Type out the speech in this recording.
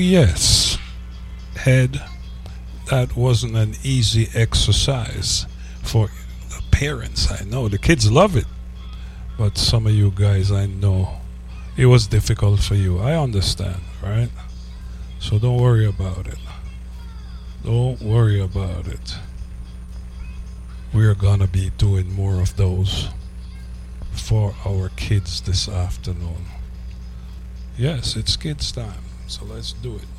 Yes, Head, that wasn't an easy exercise for the parents. I know the kids love it, but some of you guys, I know it was difficult for you. I understand, right? So don't worry about it. Don't worry about it. We're gonna be doing more of those for our kids this afternoon. Yes, it's kids' time, so let's do it.